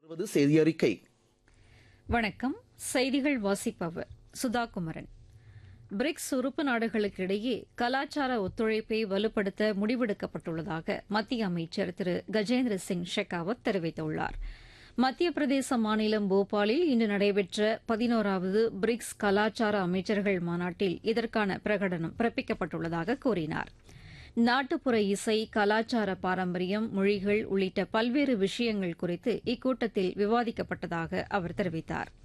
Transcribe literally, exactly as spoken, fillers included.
வருவது செய்தி அறிக்கை. வணக்கம். செய்திகள் வாசிப்பவர் சுதா குமரன். பிரிக்ஸ் உறுப்பு நாடுகளுக்கிடையே கலாச்சார ஒத்துழைப்பை வலுப்படுத்த முடிவெடுக்கப்பட்டுள்ளதாக மத்திய அமைச்சர் திரு கஜேந்திர சிங் ஷெகாவத் தெரிவித்துள்ளார். மத்திய பிரதேச மாநிலம் போபாலில் இன்று நடைபெற்ற பதினோராவது பிரிக்ஸ் கலாச்சார அமைச்சர்கள் மாநாட்டில் இதற்கான பிரகடனம் பிறப்பிக்கப்பட்டுள்ளதாக கூறினார். நாட்டுப்புற இசை, கலாச்சார பாரம்பரியம், மொழிகள் உள்ளிட்ட பல்வேறு விஷயங்கள் குறித்து இக்கூட்டத்தில் விவாதிக்கப்பட்டதாக அவர் தெரிவித்தார்.